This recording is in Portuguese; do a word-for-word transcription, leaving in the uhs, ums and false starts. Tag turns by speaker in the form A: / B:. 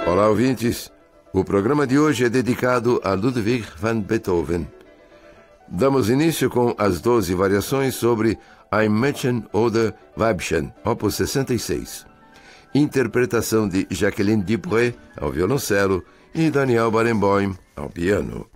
A: Olá, ouvintes. O programa de hoje é dedicado a Ludwig van Beethoven. Damos início com as doze variações sobre Ein Mädchen oder Weibchen, opus sessenta e seis. Interpretação de Jacqueline Dupre, ao violoncelo, e Daniel Barenboim, ao piano.